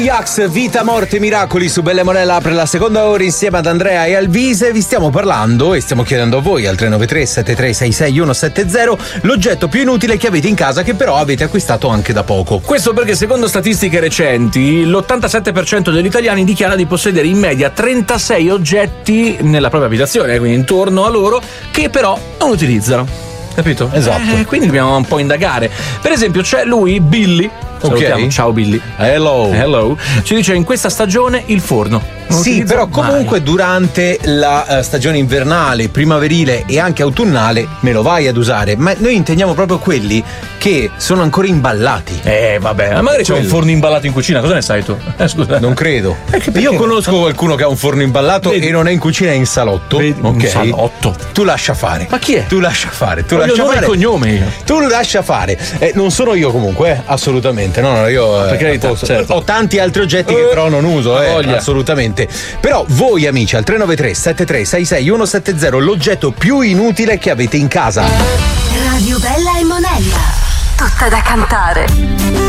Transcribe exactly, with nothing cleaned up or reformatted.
Yax, vita, morte, miracoli su Bella Monella apre la seconda ora insieme ad Andrea e Alvise. Vi stiamo parlando e stiamo chiedendo a voi al tre nove tre sette tre sei sei uno sette zero l'oggetto più inutile che avete in casa che però avete acquistato anche da poco. Questo perché secondo statistiche recenti l'ottantasette per cento degli italiani dichiara di possedere in media trentasei oggetti nella propria abitazione, quindi intorno a loro, che però non utilizzano. Capito? Esatto. Eh, quindi dobbiamo un po' indagare. Per esempio c'è lui, Billy. Salutiamo. Ok. Ciao Billy. Hello. Hello. Ci dice in questa stagione il forno. Non Sì, utilizzo però mai. comunque durante la uh, stagione invernale, primaverile e anche autunnale me lo vai ad usare, ma noi intendiamo proprio quelli che sono ancora imballati. Eh vabbè, ma magari c'è un Quelli. forno imballato in cucina, cosa ne sai tu? Eh scusa. Non credo. perché? Io conosco qualcuno che ha un forno imballato Vedi. e non è in cucina, è in salotto. Vedi, Ok. un salotto. Tu lascia fare. Ma chi è? Tu lascia fare. Tu Voglio lascia nome e fare. cognome io. Tu lo lascia fare. Eh, non sono io comunque, eh, assolutamente. No, no, io eh, Per carità, posso- certo. ho tanti altri oggetti che Eh, però non uso, eh, voglia. assolutamente. Però voi amici al tre nove tre sette tre sei sei uno sette zero l'oggetto più inutile che avete in casa. Radio Bella e Monella. Tutta da cantare.